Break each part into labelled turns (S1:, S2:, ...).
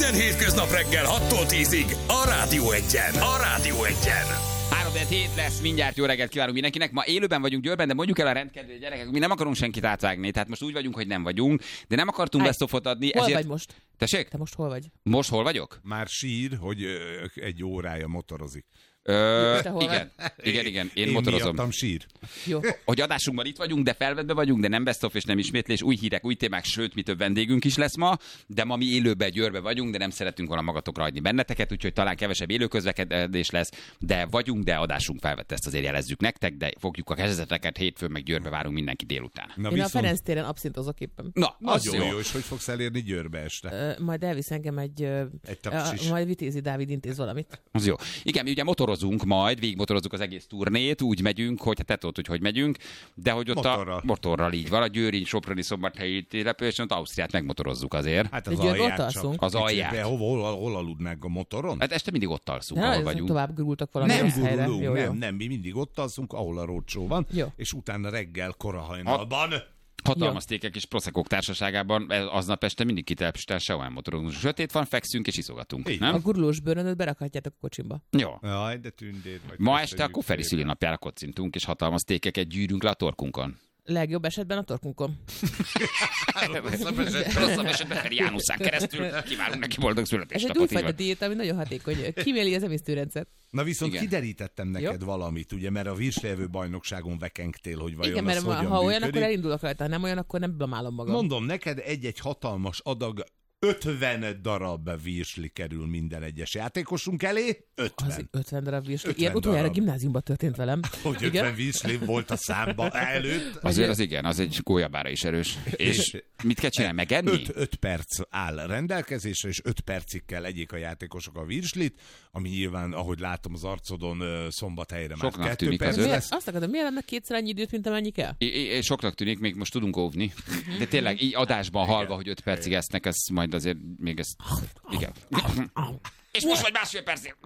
S1: Minden hétköznap reggel 6-tól 10-ig a Rádió Egyen. A Rádió Egyen.
S2: 3-7 lesz, mindjárt jó reggelt kívánunk mindenkinek. Ma élőben vagyunk Győrben, de mondjuk el a rendkedvű gyerekek, mi nem akarunk senkit átvágni, tehát most úgy vagyunk, hogy nem vagyunk, de nem akartunk best-of-ot adni.
S3: Hol vagy most?
S2: Tessék?
S3: Te most hol vagy?
S2: Most hol vagyok?
S4: Már sír, hogy egy órája motorozik.
S2: Igen, én motorozom.
S4: Miattam sír.
S3: Jó.
S2: Hogy adásunkban itt vagyunk, de felvettbe vagyunk, de nem best of és nem ismétlés, új hírek, új témák, sőt, mi több vendégünk is lesz ma, de ma mi élőben Győrbe vagyunk, de nem szeretünk volna magatokra hagyni benneteket, úgyhogy talán kevesebb élőközlekedés lesz, de vagyunk, de adásunk felvette, ezt azért jelezzük nektek, de fogjuk a kezdeteket, hétfőn meg Győrbe várunk mindenki délután.
S4: Na,
S3: Én a Ferenc téren abszintozok éppen.
S2: Na, az
S4: nagyon jó. És hogy fogsz elérni Győrbe este?
S3: Majd elvisz engem egy
S4: tapsis.
S3: majd Vitézi Dávid intéz valamit.
S2: Az jó. Igen, mi ugye motorozunk majd, végigmotorozzuk az egész turnét, úgy megyünk, hogy hát te tudod, hogy megyünk, de hogy ott motorral így van, a Győri, Soproni, Szombathelyi településen, ott Ausztriát megmotorozzuk azért.
S4: Hát
S3: De
S4: az
S3: Győrbe
S4: alját
S3: ott
S4: csak.
S3: alszunk?
S2: Az alját.
S4: Hol aludnánk a motoron?
S2: Hát este mindig ott alszunk,
S3: De
S2: ahol
S3: nagyon
S2: vagyunk.
S3: tovább gurultak valami
S4: Nem
S3: rossz helyre.
S4: gurulunk,
S3: Jó.
S4: nem, mi mindig ott alszunk, ahol a rócsó van,
S3: Jó.
S4: és utána reggel korahajnalban.
S2: Hatalmas tékek és proszekók társaságában aznap este mindig kitelepisten sehol nem motorozunk. Sötét van, fekszünk és iszogatunk.
S4: Így.
S3: A
S2: Nem?
S3: gurulós bőröndöt berakhatjátok a kocsimba.
S2: Jó.
S4: Jaj, de tündér vagy.
S2: Ma este a Koferi szülinapjára kocintunk, és hatalmas tékeket gyűrünk le a torkunkon.
S3: Legjobb esetben a torkunkon.
S2: Rosszabb esetben Feri Jánuszán keresztül kívánunk neki boldog
S3: Ez egy
S2: születésnapot.
S3: újfajta diéta, ami nagyon hatékony. Kiméli az emésztőrendszert.
S4: Na viszont
S2: Igen.
S4: kiderítettem neked valamit, ugye, mert a virslejövő bajnokságon vekengtél, hogy vajon
S3: Igen,
S4: az
S3: mert
S4: hogyan
S3: ha olyan,
S4: működik.
S3: akkor elindulok rajta, ha nem olyan, akkor nem blamálom magam.
S4: Mondom neked, egy hatalmas adag 50 darab virsli kerül minden egyes játékosunk elé. 50.
S3: Az 50 darab virsli.
S4: 50
S3: Ilyen utoljára
S4: darab.
S3: gimnáziumban történt velem.
S4: Hogy 50 virsli volt a számba előtt.
S2: Azért az igen, az egy gólyabára is erős. És mit kell csinálni, megenni?
S4: 5 perc áll rendelkezésre, és 5 percig kell egyék a játékosok a virslit, ami nyilván, ahogy látom az arcodon, Szombathelyre már
S2: Soknak
S4: 2
S2: tűnik
S4: perc
S2: az
S4: lesz.
S3: Azt akarom, miért lenne kétszer annyi időt, mint amennyi kell?
S2: Soknak tűnik, még most tudunk óvni. De tényleg így adásban hallva, hogy 5 percig esznek, ez majd azért még ez... Igen. És most vagy másfél percig.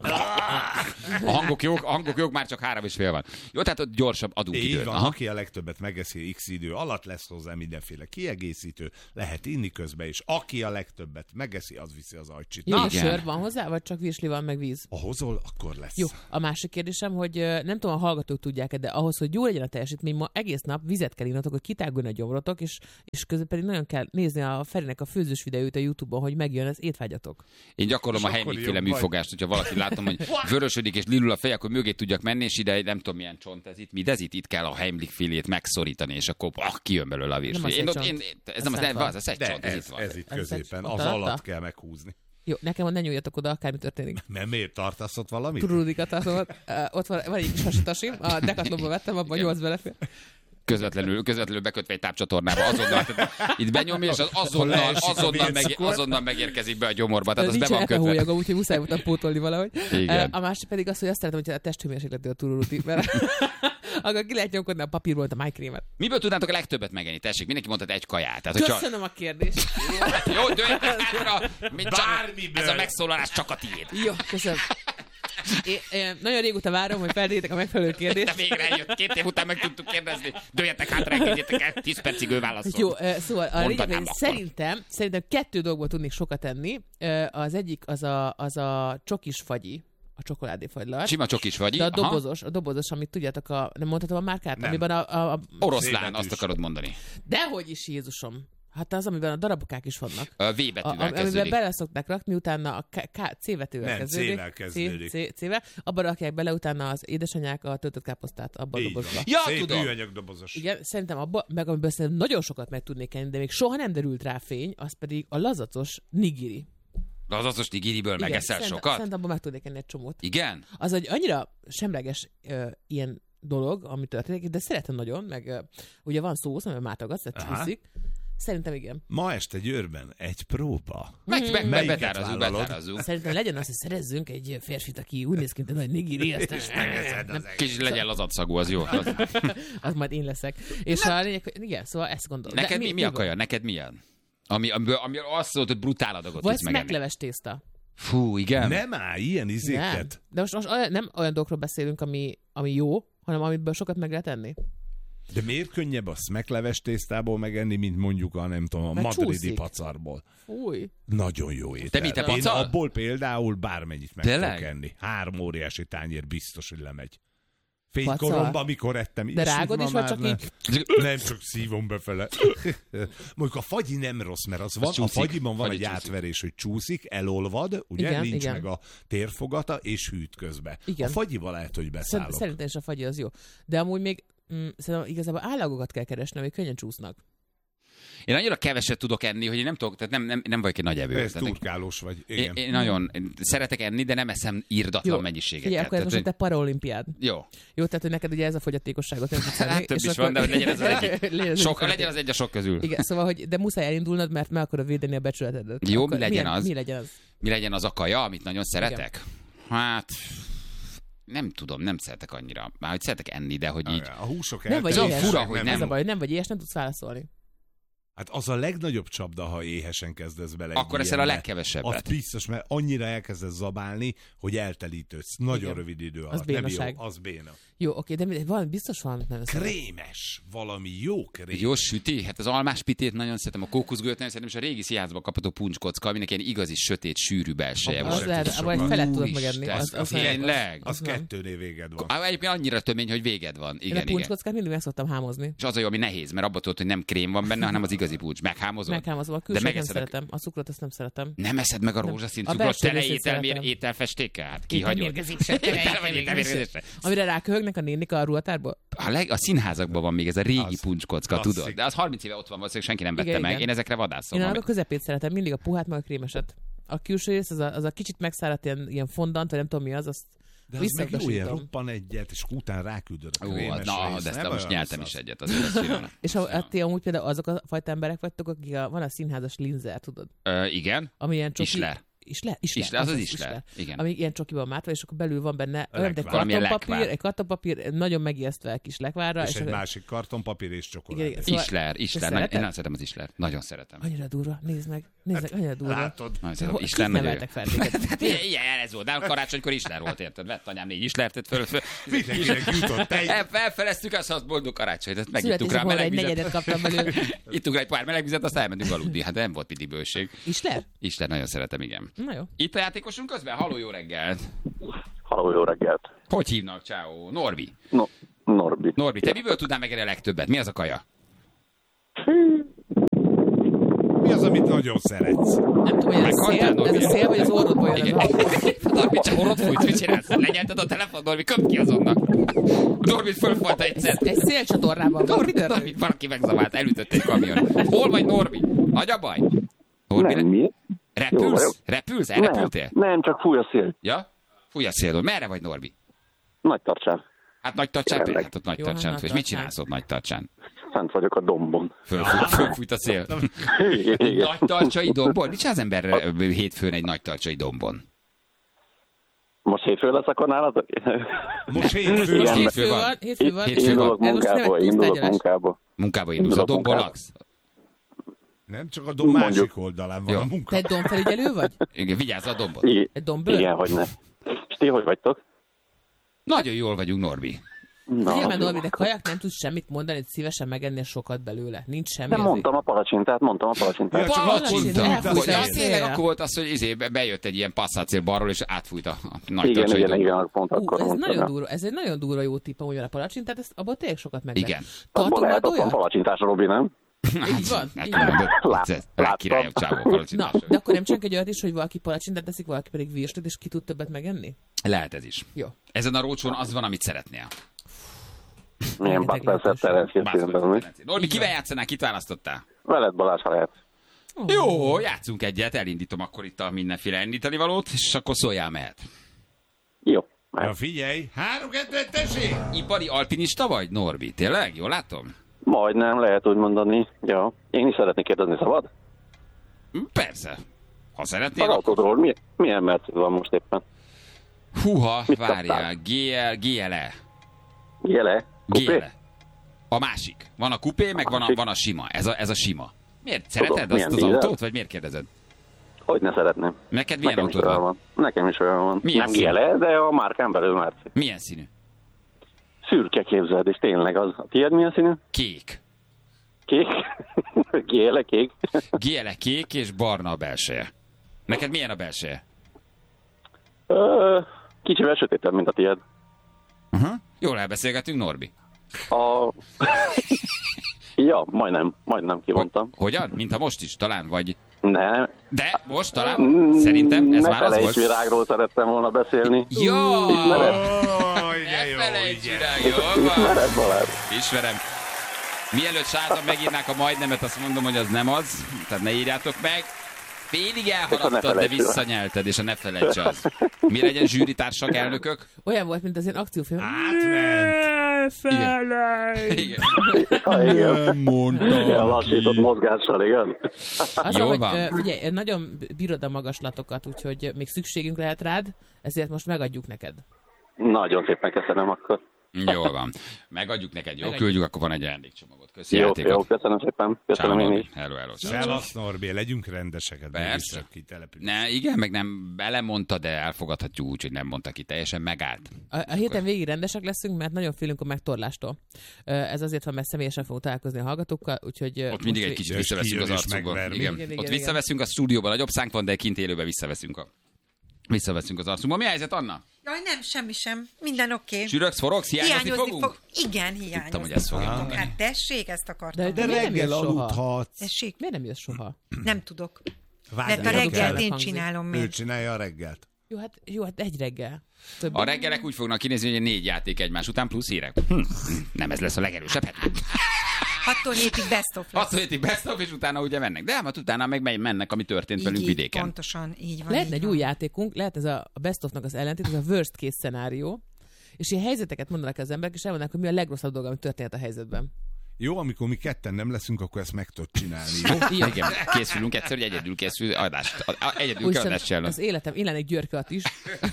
S2: A hangok jók, már csak 3,5 van. Jó, tehát ott gyorsabb adunk
S4: Így
S2: időt.
S4: van,
S2: Aha.
S4: aki a legtöbbet megeszi X idő alatt, lesz hozzá mindenféle kiegészítő, lehet inni közben, és aki a legtöbbet megeszi, az viszi az ajcsit.
S3: Jó,
S2: igen.
S3: sör van hozzá, vagy csak virsli van, meg víz?
S4: Ha hozol, akkor lesz.
S3: Jó, a másik kérdésem, hogy nem tudom, a hallgatók tudják-e, de ahhoz, hogy jó legyen a teljesítmény, ma egész nap vizet kell innatok, hogy kitáguljon a gyomrotok, és közben pedig nagyon kell nézni a Ferinek a főzős videóit a YouTube-on, hogy megjön az étvágyatok.
S2: Én gyakorlom a
S4: És akkor
S2: Heimlich-féle
S4: jobb vagy.
S2: műfogást, hogyha valaki látom, hogy vörösödik és lilul a fej, akkor mögé tudjak menni, és ide nem tudom milyen csont ez itt. Mi ez itt kell a Heimlich-félét megszorítani, és akkor kijön belőle a virsli.
S3: Nem az egy csont.
S2: Ez nem az egy
S4: De
S2: csont, ez itt van.
S4: ez itt
S3: Ez
S4: középen,
S3: egy-
S4: az
S3: ott
S4: alatt
S3: alatta?
S4: kell meghúzni.
S3: Jó, nekem ne nyúljatok oda, akármi történik.
S4: Mert miért tartasz ott valamit?
S3: Turudikat tartom, ott van egy kis hasatasim, a Decathlonba vettem, abban 8 belefér.
S2: Közvetlenül bekötve egy tápcsonttornába, azonnal, tehát itt benyomja, és az azonnal megérkezik be a gyomorba, tehát az be van kötve.
S3: Hólyaga, úgyhogy muszáj voltam pótolni valahogy.
S2: Igen.
S3: A másik pedig az, hogy azt szeretem, hogy a testhőmérsékletű a tururudi, mert akkor ki lehet nyomkodni a papírból a májkrémet.
S2: Miből tudnátok a legtöbbet megenni? Tessék, mindenki mondhat egy kaját. Tehát, hogyha...
S3: Köszönöm a kérdést.
S2: Jó, dőljetek hátra,
S4: Bármiből.
S2: ez a megszólalás csak a tiéd.
S3: Jó, köszönöm. Én nagyon régóta várom, hogy feltétek a megfelelő
S2: De
S3: kérdést.
S2: végre eljött, 2 év után meg tudtuk kérdezni. Dőljetek hátra, engedjétek el, 10 percig ő válaszol.
S3: Jó, szóval a lényeg,
S2: Mondanám
S3: hogy
S2: akkor.
S3: szerintem 2 dolgból tudnék sokat enni. Az egyik az a csokis fagyi, a csokoládéfagylalt.
S2: Sima csokis vagy.
S3: De a dobozos, amit tudjátok, nem mondhatom a márkát?
S4: Nem.
S3: Amiben a
S2: Oroszlán,
S4: Zébetűs.
S2: azt akarod mondani.
S3: dehogy is, Jézusom. Hát az, amiben a darabokák is vannak.
S2: V betűvel
S3: Amiben
S2: kezdődik.
S3: bele szokták rakni, utána a C betűvel
S4: Nem,
S3: kezdődik.
S4: C-vel kezdődik.
S3: C-vel. Abban rakják bele utána az édesanyák a töltött káposztát abba a
S4: Így van.
S3: dobozba.
S2: Ja,
S4: Szép
S2: tudom.
S4: műanyag dobozos.
S3: Igen, szerintem abba, meg amiből szerintem nagyon sokat meg tudnék enni, de még soha nem derült rá fény, az pedig a lazacos nigiri.
S2: De az azos nigiriből megeszel sokat?
S3: Szerintem abban meg tudnék enni egy csomót.
S2: Igen?
S3: Az egy annyira semleges ilyen dolog, ami történik, de szeretem nagyon, meg ugye van szósz, amivel mátogatsz, tehát
S4: Aha.
S3: csúszik. Szerintem igen.
S4: Ma este Győrben egy próba.
S2: Meg
S4: Melyiket
S2: betárazunk,
S4: vállalod?
S2: betárazunk.
S3: Szerintem legyen az, hogy szerezzünk egy férfit, aki úgy néz ki, mint egy nagy nigiri, aztán
S2: Kicsit legyen lazadszagú, az jó.
S3: az majd én leszek. És a lényeg, hogy igen, szóval ezt gondolom. De
S2: Neked mi a kaja? Neked milyen? Ami azt mondod, hogy brutál adagot
S3: vagy
S2: tudsz megenni.
S3: smekleves tészta.
S2: Fú, igen.
S4: Nem áll ilyen
S3: Nem.
S4: izéket.
S3: De most nem olyan dolgokról beszélünk, ami jó, hanem amiből sokat meg lehet enni.
S4: De miért könnyebb a smekleves tésztából megenni, mint mondjuk a madridi
S3: csúszik.
S4: pacarból?
S3: Fúj.
S4: Nagyon jó étel.
S2: Te mit, te
S4: Én
S2: pacal?
S4: abból például bármennyit meg
S2: Tényleg?
S4: tudok enni. 3 óriási tányér biztos, hogy lemegy.
S3: Pacal?
S4: Fénykoromban, amikor ettem.
S3: De rágod is, vagy csak
S4: ne.
S3: így?
S4: Nem, csak szívom befele. Mondjuk a fagyi nem rossz, mert az van, a
S2: csúszik.
S4: fagyiban van
S2: Fagyi
S4: egy
S2: csúszik.
S4: átverés, hogy csúszik, elolvad, ugye,
S3: Igen,
S4: nincs
S3: igen.
S4: meg a térfogata, és hűt közbe.
S3: Igen.
S4: A fagyival lehet, hogy beszállok.
S3: Szerintem is a fagyi az jó. De amúgy még szerintem igazából állagokat kell keresni, amik könnyen csúsznak.
S2: Én annyira keveset tudok enni, hogy én nem tudok, tehát nem vagyok egy nagy evő.
S4: Ez
S2: Tehát
S4: turkálós vagy.
S2: Én,
S4: Igen.
S2: én nagyon szeretek enni, de nem eszem irdatlan mennyiségeket.
S3: Figyelj, akkor ez most a
S2: Tehát,
S3: te paraolimpiád.
S2: jó.
S3: Jó, tehát hogy neked ugye ez a fogyatékosságot nem tudsz enni.
S2: Hát több
S3: és
S2: is
S3: akkor-
S2: van, de hogy legyen ez az egyik.
S3: legyen
S2: Legyen az egy a sok közül.
S3: Igen, szóval, hogy de muszáj elindulnod, mert meg akarod védeni a becsületedet.
S2: Jó,
S3: Akkor
S2: mi legyen az?
S3: Mi legyen az?
S2: Mi legyen az a kaja, amit nagyon szeretek? Hát nem tudom, nem szeretek annyira. Már hogy szeretek enni, de hogy így.
S4: A húsok
S3: Nem vagy
S2: Olyan
S3: éhes.
S2: fura, hogy
S3: Ez
S2: nem.
S3: a baj, hogy nem vagy éhes, nem tudsz válaszolni.
S4: Hát az a legnagyobb csapda, ha éhesen kezdesz bele. egy
S2: Akkor eszel a
S4: ilyenbe.
S2: legkevesebbet.
S4: Az biztos, mert annyira elkezdesz zabálni, hogy eltelítődsz. Nagyon
S3: Igen.
S4: rövid idő alatt.
S3: Az
S4: Nem
S3: bénaság.
S4: jó, az béna.
S3: Jó, oké, de valami biztos van. Nem
S4: Krémes. Valami jó krém.
S2: Jó süti, hát az almás pitét nagyon szeretem, a kókuszgőt nagyon szeretem, és a régi színházban kapható puncskocka, aminek ilyen igazi, sötét, sűrű belseje
S4: Az
S3: Az
S2: volt.
S4: lehet,
S3: lehet,
S4: sokat.
S3: vagy felet tudod
S2: Úristen,
S3: megenni.
S2: az
S3: nem-
S2: tényleg?
S4: Az
S3: nem.
S4: 2 véged van.
S2: Egyébként annyira tömény, hogy véged van.
S3: Én a
S2: Igen, igen.
S3: puncskockát mindig meg szoktam hámozni.
S2: És az a jó, ami nehéz, mert abban tudod, hogy nem krém van benne, hanem az igazi puncs. Meghámozod?
S3: Meghámozom, a külsőt nem
S2: megeszed
S3: szeretem. A cukrot azt nem szeretem.
S2: Nem eszed meg a rózsaszín
S3: A
S2: cukrot
S3: belső
S2: tele
S3: részét szeretem.
S2: ételfestékkel? Hát kihagyod.
S3: Ételmérgezésre,
S2: Tele vagy ételmérgezésre.
S3: Amire ráköhögnek a nénik a ruhatárból?
S2: A színházakban van még ez a régi
S4: Az
S2: puncskocka,
S4: klasszik.
S2: tudod? De az 30 éve ott van, valószínűleg senki nem vette
S3: Igen,
S2: meg.
S3: igen.
S2: Én ezekre
S3: Én
S2: vadászom.
S3: annak a közepét szeretem, mindig a puhát, meg a krémeset. A külső rész, az a kicsit megszáradt ilyen fondant, vagy nem tudom mi az, azt
S4: De az meg jó, ilyen
S3: visszautasítom.
S4: roppan egyet, és utána ráküldöd a
S2: Ó,
S4: krémes
S2: na,
S4: részt.
S2: de ezt
S4: Nem
S2: most
S4: olyan
S2: nyeltem
S4: rossz
S2: is
S4: az.
S2: egyet, azért az finom.
S3: És ti amúgy például azok a fajta emberek vagytok, akik van a színházas linzer, tudod?
S2: Igen.
S3: Ami ilyen csoki...
S2: Isler.
S3: Isler?
S2: Isler, az Isler. Igen.
S3: Ami ilyen csokiban mátva, és akkor belül van benne olyan, mint egy
S4: Lekvár.
S2: Valamilyen
S3: kartonpapír,
S2: lekvár.
S3: egy kartonpapír, nagyon megijesztve kis lekvárra.
S4: És egy
S3: akkor-
S4: másik kartonpapír és csokoládé.
S3: Igen, igen. Szóval-
S2: Isler.
S3: Te
S2: Én
S3: szereted?
S2: nagyon szeretem az Isler. Nagyon szeretem.
S3: Annyira durva, nézd meg, annyira durva.
S4: Látod?
S2: Nagyon szeretem.
S3: Hol-
S2: Isler
S3: kik
S2: nagyon jó.
S3: neveltek fel téged?
S2: Hát ilyen ez volt. Nálunk karácsonykor Isler volt, érted? Vett anyám 4 Islertet föl.
S4: Mindenkinek jutott egy.
S2: Felfeleztük azt, hogy boldog karácsony. Tehát megittuk rá
S3: Születésekor egy
S2: meleg
S3: negyedet
S2: vizet.
S3: kaptam belőle.
S2: Ittuk rá egy pár meleg vizet, aztán elmentünk aludni. Hát nem volt piti bőség.
S3: Isler?
S2: Isler nagyon szeretem, igen.
S3: Na jó.
S2: Itt a játékosunk közben? Halló, jó reggelt.
S5: Halló, jó reggelt.
S2: Hogy hívnak? Ciao. Norbi.
S5: Norbi.
S2: Norbi, te miből tudnál megenni a legtöbbet? Mi az a kaja?
S4: Mi az, amit nagyon szeretsz?
S3: Nem tudom, hogy ez a
S2: Meghaltál,
S3: szél,
S2: Norbi?
S3: ez a szél, vagy az orrodból jön.
S2: Norbi, csak orrot fújt, mit csinálsz? Legyelted a telefon, Norbi, köpd ki azonnal. Norbi fölfalta egyszer.
S3: Egy szélcsatornában van. Mi történik?
S2: Norbi, valaki megzavált, elütött egy kamion. Hol vagy, Norbi? Nagy a baj? Norbi,
S5: Nem, mi? Jó vagyok.
S2: repülsz? Repülsz? Elrepültél?
S5: Nem, csak fúj a szél.
S2: Ja? Fúj a szél. Merre vagy, Norbi?
S5: Nagy tartsán.
S2: Hát nagy tartsán,
S5: Tényleg.
S2: hát ott nagy
S3: Jó,
S2: tartsán.
S3: hát
S2: És
S3: nagy
S2: mit
S3: tartsán.
S2: csinálsz ott nagy tartsán?
S5: Fent vagyok a dombon.
S2: Fölfújt a szél.
S5: Igen.
S2: Nagy tartsai dombon? Mit csinál az ember hétfőn egy nagy tartsai dombon?
S5: Most hétfő lesz akkor nálatok?
S4: Most hétfő
S3: Most
S4: van.
S2: hétfő van.
S3: Hétfő van.
S2: Hétfő van.
S5: Indulok
S3: Ez most nem egy
S5: munkába, indulok
S3: pusztángyalás.
S5: munkába.
S2: Munkába indulsz, a dombon
S5: munkába.
S2: laksz?
S4: Nem csak a dom
S5: Mondjuk.
S4: másik oldalán van
S2: Jó.
S4: a
S3: Te
S4: munka.
S3: egy domfelügyelő vagy?
S2: Igen, vigyázz a dombon.
S3: Egy dombőr?
S5: Igen, hogy ne. És ti hogy vagytok?
S2: Nagyon jól vagyunk, Norbi.
S5: Na,
S3: Figyelj, Norbi, de kajak nem tudsz semmit mondani, hogy szívesen megennél sokat belőle. Nincs semmi.
S5: nem mondtam a palacsintát,
S4: Ja, csak
S3: Palacsin,
S4: akkor
S3: elfújt
S2: Ja,
S3: a
S2: tényleg
S3: szél.
S2: akkor volt az, hogy bejött egy ilyen passzátszél balról, és átfújt a nagy
S5: Igen,
S2: tartsai
S5: igen,
S2: dombon.
S5: igen, pont akkor
S3: Ez
S5: mondtam.
S3: nagyon
S5: ja.
S3: durva, ez egy nagyon durva jó tipp, amúgy a palacsin, tehát ezt, abból tényleg sokat meg lehet.
S2: Igen.
S5: Abból
S3: Tartunk
S5: lehet,
S3: majd
S5: ott van
S3: olyat?
S5: palacsintás, Robi, nem?
S3: Így van,
S2: Hát
S3: így van.
S2: mondod,
S5: Láttam.
S2: rákirályok csávó
S3: Na, de akkor nem csak egy olyat is, hogy valaki palacsintát teszik, valaki pedig virslit, és ki tud többet megenni?
S2: Lehet ez is.
S3: Jó.
S2: Ezen a rócsón az van, amit szeretnél.
S5: Milyen
S3: Rengeteg
S5: Bud
S3: lehetőség.
S5: Terenc
S2: Norbi, kivel játszanál? Kit választottál?
S5: Veled Balázs, ha lehet.
S2: Jó, játszunk egyet, elindítom akkor itt a mindenféle indítani valót, és akkor szóljál mehet.
S5: Jó.
S4: Ja, figyelj, 3-2-1, tessék!
S2: Ipari alpinista vagy, Norbi? Tényleg? Jól látom?
S5: Majdnem, lehet úgy mondani. Ja. Én is szeretnék kérdezni, szabad?
S2: Persze. Ha
S5: Az
S2: szeretnél, akkor...
S5: autódról milyen Mercedes van most éppen?
S2: Húha,
S5: Mit
S2: várjál. GLE.
S5: Jele? Kupé?
S2: GLE. A másik. Van a kupé, meg van a sima. Ez a sima. Miért? Szereted
S5: milyen
S2: azt az
S5: dízel?
S2: autót, vagy miért kérdezed?
S5: Hogy ne szeretném.
S2: Neked milyen
S5: Nekem is
S2: autód
S5: olyan
S2: van?
S5: van. Nekem is olyan van.
S2: Milyen
S5: Nem
S2: szín?
S5: Jele, de a márkán belül Mercedes.
S2: Milyen színű?
S5: Szürke, képzeld, és tényleg az. A tiéd milyen színű?
S2: Kék.
S5: Kék? Géle, kék?
S2: Géle kék és barna a belseje. Neked milyen a belseje?
S5: Kicsivel sötétebb, mint a tiéd.
S2: Jól elbeszélgetünk, Norbi.
S5: Ja, majdnem kimondtam.
S2: Hogyan? Mintha most is, talán, vagy...
S5: Ne.
S2: De most talán? Szerintem ez
S5: ne
S2: már az
S5: felejts,
S2: volt.
S5: virágról szerettem volna beszélni.
S2: Jó!
S4: Ne
S2: felejts, virág, jól van.
S5: Ismered, Balázs?
S2: Ismerem. Mielőtt sártan megírnák a majdnemet, azt mondom, hogy az nem az. Tehát ne írjátok meg. Félig elharaptad, de visszanyelted, és a ne felejts az. Mi legyen zsűritársak, elnökök?
S3: Olyan volt, mint az ilyen akciófilm.
S4: Átment.
S2: Igen.
S5: Igen.
S4: Mondtam.
S5: Ilyen lassított mozgással, igen.
S3: Az,
S2: Jól
S3: hogy
S2: van.
S3: ugye, nagyon bírod a magaslatokat, úgyhogy még szükségünk lehet rád, ezért most megadjuk neked.
S5: Nagyon szépen köszönöm akkor.
S2: Jól van. Megadjuk neked, jó?
S3: Megadjuk.
S2: Küldjük, akkor van egy ajándékcsomagot. Köszi
S5: Jó,
S2: játékot.
S5: köszönöm szépen. Köszönöm
S2: Ciao,
S5: én
S2: Norbi.
S5: is.
S2: Hello, hello.
S4: Szevasz, Norbi, legyünk rendeseket.
S2: Persze.
S4: Kitelepülünk.
S2: Ne, igen, meg nem belemondta, de elfogadhatjuk úgy, hogy nem mondta ki, teljesen megállt.
S3: A héten végig rendesek leszünk, mert nagyon félünk a megtorlástól. Ez azért van, mert személyesen fogunk találkozni a hallgatókkal, úgyhogy...
S2: Ott mindig egy kicsit visszaveszünk az
S4: kijön és
S2: arcunkból.
S4: megverni.
S2: Igen.
S3: Igen,
S2: Ott
S3: igen,
S2: visszaveszünk, a stúdióban nagyobb szánk van, de kint élőben visszaveszünk az arcunkból. Mi a helyzet, Anna?
S6: Jaj, nem, semmi sem. Minden oké.
S2: Sürögsz, forogsz, hiányozni fogunk?
S6: Igen, hiányozni
S2: Tudtam, hogy ezt fogja
S6: fogunk.
S2: mondani.
S6: Hát tessék, ezt akartam.
S3: De
S4: De
S3: miért nem
S4: reggel
S3: jössz soha?
S4: aludhatsz.
S6: Tessék,
S3: Miért nem jössz soha?
S6: nem tudok.
S4: Várj,
S6: Mert a
S4: nem
S6: reggelt
S4: kell.
S6: én
S3: hangzik.
S6: csinálom
S4: Ő
S6: meg.
S4: csinálja a reggelt.
S3: Jó, hát egy reggel. Több.
S2: A reggelek úgy fognak kinézni, hogy 4 játék egymás után plusz hírek. Nem ez lesz a legerősebb.
S6: 6-tól 7-ig best of lesz.
S2: 6 hétig best of, és utána ugye mennek. De hát utána meg mennek, ami történt velünk
S6: Így,
S2: vidéken.
S6: pontosan, így van.
S3: Lehetne
S6: így
S3: egy
S6: van.
S3: új játékunk, lehet ez a best of-nak az ellentét, ez a worst case szenárió, és ilyen helyzeteket mondanak az emberek, és elmondanak, hogy mi a legrosszabb dolog, ami történhet a helyzetben.
S4: Jó, amikor mi ketten nem leszünk, akkor ezt meg tudod csinálni, jó?
S2: Igen, készülünk egyszer, hogy egyedül készül adást. Egyedül kell
S3: Úgyhogy
S2: adást csinálni.
S3: az életem, én lennék Györke Attis,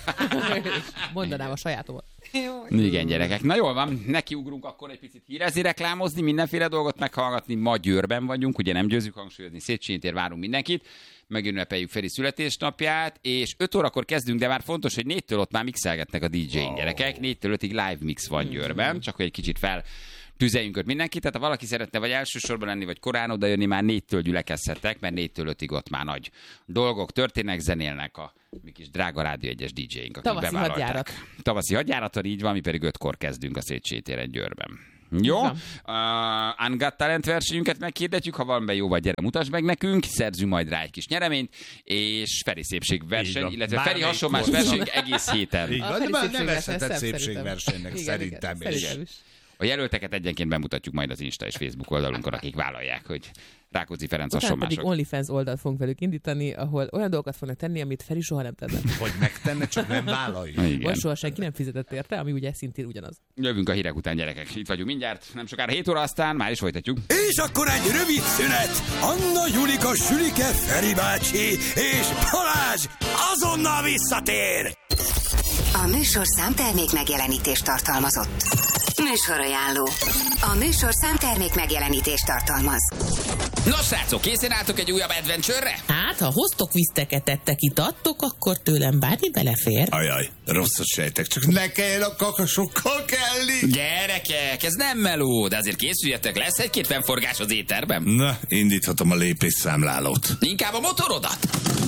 S3: és mondanám a sajátomat.
S6: Jó.
S2: Igen, gyerekek. Na jól van, nekiugrunk akkor egy picit hírezni, reklámozni, mindenféle dolgot meghallgatni. Ma Győrben vagyunk, ugye nem győzzük hangsúlyozni, Széchenyi tér, várunk mindenkit. Megünnepeljük Feri születésnapját, és 5 órakor kezdünk, de már fontos, hogy 4-től ott már mixelgetnek a DJ-n, gyerekek. 4-től 5-ig live mix van Győrben, csak hogy egy kicsit tüzeljünk mindenkit, tehát ha valaki szeretne vagy elsősorban lenni, vagy korán odajönni, már 4-től gyülekezhettek, mert 4-től 5-ig ott már nagy dolgok történnek, zenélnek a mi kis drága Rádió 1-es DJ-ink, akik
S3: Tavaszi
S2: bevállalták.
S3: hadjárat.
S2: Tavaszi hadjáraton így van, mi pedig 5-kor kezdünk a Széchenyi téren Győrben. Jó? Ungot Talent versenyünket meghirdetjük, ha van be jó vagy, gyere, mutasd meg nekünk, szerzünk majd rá egy kis nyereményt, és Feri szépségverseny,
S4: Így van.
S2: illetve Feri
S4: Bármelyik
S2: hasonlás
S4: korszak.
S2: verseny egész héten.
S4: Így
S3: A
S4: van, de
S3: Feri
S4: már
S3: szépségverseny
S4: nevezheted
S3: szebb
S4: szépségversenynek szerintem is.
S3: Szerintem is.
S2: A jelölteket egyenként bemutatjuk majd az Insta és Facebook oldalunkon, akik vállalják, hogy Rákóczi Ferenc
S3: Utána pedig
S2: hasonlások.
S3: OnlyFans oldalt fogunk velük indítani, ahol olyan dolgokat fognak tenni, amit Feri soha nem tenne.
S4: Vagy megtenne, csak nem vállalja.
S2: Igen.
S3: Vagy soha senki nem fizetett érte, ami ugye szintén ugyanaz.
S2: Jövünk a hírek után, gyerekek. Itt vagyunk mindjárt, nem sokára 7 óra, aztán már is folytatjuk.
S1: És akkor egy rövid szünet. Anna, Julika, Sülike, Feri bácsi és Balázs azonnal visszatér.
S7: A műsor számtermék megjelenítést tartalmazott. Műsorajánló. A műsor számtermék megjelenítést tartalmaz.
S2: Na srácok, készen álltok egy újabb adventure-re?
S8: Hát, ha hoztok viszteketettek, itt adtok, akkor tőlem bármi belefér.
S1: Ajaj, rosszat sejtek, csak ne kelljen a kakasokkal kelni.
S2: Gyerekek, ez nem meló, de azért készüljetek, lesz egy-két fennforgás az éterben.
S1: Na, indíthatom a lépésszámlálót.
S2: Inkább a motorodat.